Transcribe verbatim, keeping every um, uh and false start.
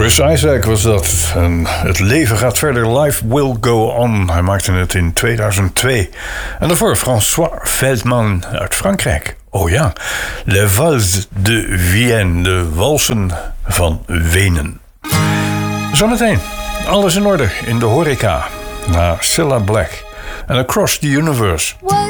Chris Isaak was dat. En het leven gaat verder. Life will go on. Hij maakte het in tweeduizend twee. En daarvoor François Veldman uit Frankrijk. Oh ja, Le Vals de Vienne. De walsen van Wenen. Zometeen. Alles in orde in de horeca. Na Cilla Black. En Across the Universe.